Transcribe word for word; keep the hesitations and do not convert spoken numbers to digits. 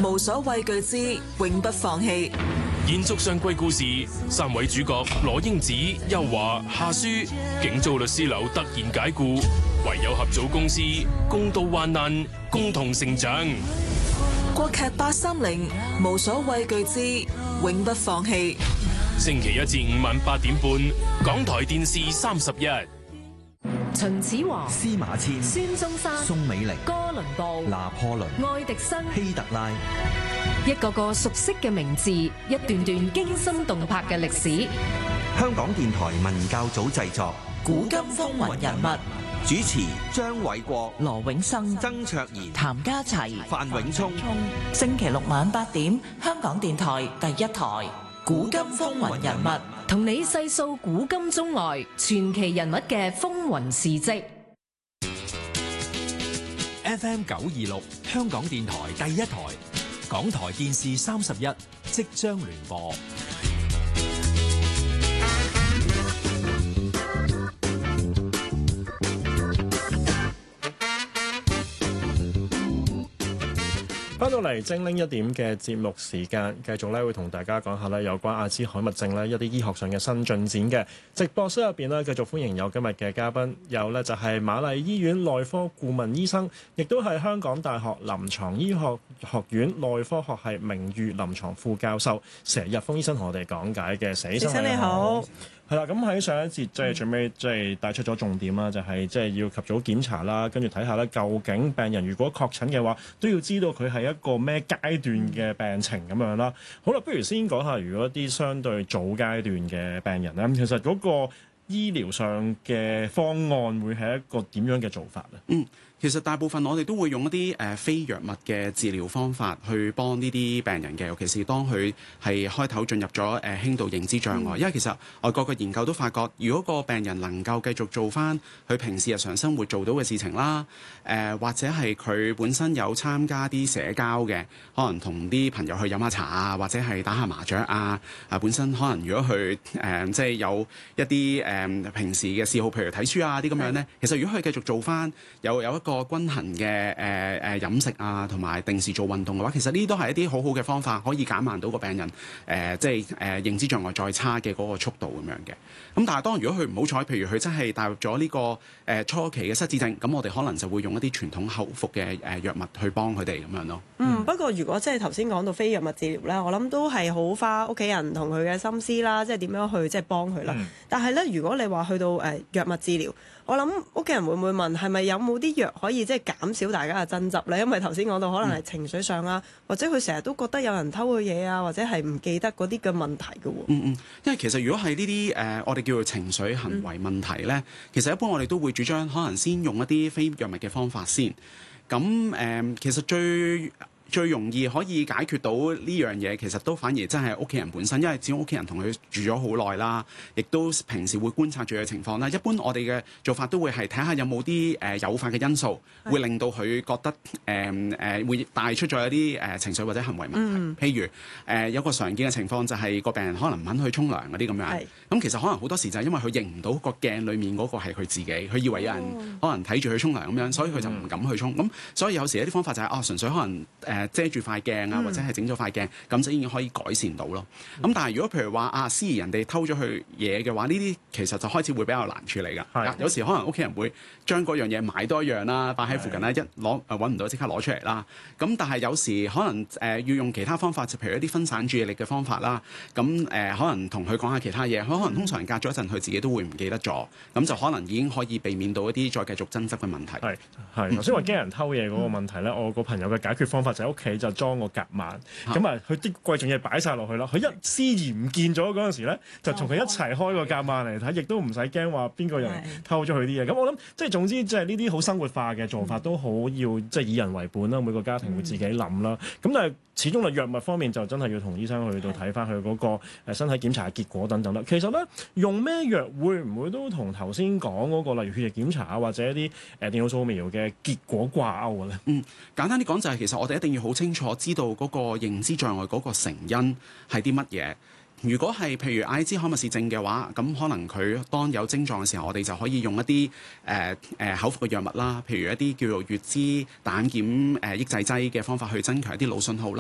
無所畏懼之永不放棄。 延續上季故事，三位主角羅英子、邱華、夏書，竟遭律師樓突然解雇，唯有合組公司，共度患難，共同成長。 國劇八三零，無所畏懼之永不放棄。 星期一至五晚八點半，港台電視三十一。 秦始皇、 司馬遷、 孫中山、 宋美齡、 哥倫布、 拿破崙、 愛迪生、 希特拉， 一個個熟悉嘅名字，一段段驚心動魄嘅歷史。 香港電台文教組製作《 古今風雲人物》， 主持張偉國、 羅永生、 曾卓賢、 譚家齊、 范永聰。 星期六晚八點，香港電台第一台《古今風雲人物》， 同你細數古今中外傳奇人物嘅風雲事蹟。 F M 九二六，香港電台第一台，港台電視三十一即將聯播。 翻到嚟精靈一點嘅節目時間，繼續咧會同大家講下咧有關阿茲海默症咧一啲醫學上嘅新進展嘅。直播室入邊咧繼續歡迎有今日嘅嘉賓，有咧就係瑪麗醫院內科顧問醫生，亦都係香港大學臨床醫學學院內科學系名譽臨床副教授佘日豐醫生同我哋講解嘅。佘醫生你好。係啦，咁喺上一節即係最尾即係帶出咗重點啦，就係即係要及早檢查啦，跟住睇下咧究竟病人如果確診嘅話，都要知道佢係一個咩階段嘅病情咁樣啦。好啦，不如先講下如果一啲相對早階段嘅病人咧，其實嗰個醫療上嘅方案會係一個點樣嘅做法咧？ 嗯。其實大部分我哋都會用一啲誒、呃、非藥物嘅治療方法去幫呢啲病人嘅，尤其是當佢係開頭進入咗誒、呃、輕度認知障礙。嗯、因為其實外國嘅研究都發覺，如果個病人能夠繼續做翻佢平時日常生活做到嘅事情啦，誒、呃、或者係佢本身有參加啲社交嘅，可能同啲朋友去飲下茶啊，或者係打下麻雀啊，啊本身可能如果佢誒、呃、即係有一啲誒、呃、平時嘅嗜好，譬如睇書啊啲咁樣咧，嗯、其實如果佢繼續做翻有有一個個均衡嘅誒誒飲食啊，同埋定時做運動嘅話，其實呢啲都係一啲好好嘅方法，可以減慢到個病人誒、呃、即係誒、呃、認知障礙再差嘅嗰個速度咁樣嘅。咁但係當如果佢唔好彩，譬如佢真係踏入咗呢、這個誒、呃、初期嘅失智症，咁我哋可能就會用一啲傳統口服嘅誒藥物去幫佢哋咁樣咯。 嗯，不過如果即係頭先講到非藥物治療咧，我諗都係好花屋企人同佢嘅心思啦，即係點樣去即係幫佢啦。嗯、但係咧，如果你話去到誒、呃、藥物治療，我諗屋企人會唔會問係咪有冇啲藥可以即係減少大家嘅爭執咧？因為頭先講到可能係情緒上啊，嗯、或者佢成日都覺得有人偷佢嘢啊，或者係唔記得嗰啲嘅問題嘅喎。嗯嗯，因為其實如果係呢啲誒我哋叫做情緒行為問題咧，嗯、其實一般我哋都會主張可能先用一啲非藥物嘅方法先。咁誒、呃，其實最最容易可以解決到呢樣嘢，其實都反而真係屋企人本身，因為始終屋企人同佢住咗好耐啦，亦都平時會觀察住佢嘅情況啦。一般我哋嘅做法都會係睇下有冇啲誒誘發嘅因素，會令到佢覺得誒誒、呃、會帶出咗一啲誒情緒或者行為問題。嗯、譬如誒、呃、有個常見嘅情況就係個病人可能唔肯去沖涼嗰啲咁樣。咁是其實可能好多時就係因為佢認唔到個鏡裡面嗰個係佢自己，佢以為有人可能睇住佢沖涼咁樣，所以佢就唔敢去沖。咁、嗯、所以有時一啲方法就係、是、哦，純粹可能誒。呃遮住塊鏡啊，或者係整咗塊鏡，咁、嗯、就已經可以改善到咯。咁、嗯、但係如果譬如話啊，思疑人哋偷咗佢嘢嘅話，呢啲其實就開始會比較難處理㗎。係的，有時可能屋企人會將嗰樣嘢買多一樣啦，擺喺附近啦，的一攞誒揾唔到即刻攞出嚟啦。咁但係有時可能誒、呃、要用其他方法，就譬如一啲分散注意力嘅方法啦。咁誒、呃、可能同佢講下其他嘢，佢可能通常隔咗一陣，佢自己都會唔記得咗。咁就可能已經可以避免到一啲再繼續爭執嘅問題。係係頭先話驚人偷嘢嗰個問題咧，嗯、我個朋友嘅解決方法就喺屋企就裝個夾萬，咁啊佢啲貴重嘢擺晒落去啦。佢一思疑唔見咗嗰陣時咧，就同佢一齊開個夾萬嚟睇，亦都唔使驚話邊個人偷咗佢啲嘢。咁我諗即係總之即係呢啲好生活化嘅做法都好要即係以人為本啦。每個家庭會自己諗啦。咁但係始終係藥物方面就真係要同醫生去到睇翻佢嗰個誒身體檢查嘅結果等等啦。其實咧用咩藥會唔會都同頭先講嗰個例如血液檢查啊或者一啲誒電腦掃描嘅結果掛鈎嘅咧？ 嗯，簡單啲講就係其實我哋一定要好清楚知道嗰個認知障礙嗰個成因係啲乜嘢。如果係譬如阿茲海默氏症嘅話，咁可能佢當有症狀嘅時候，我哋就可以用一啲誒誒口服嘅藥物啦，譬如一啲叫做乙酯膽鹼誒抑制劑嘅方法去增強一啲腦信號啦。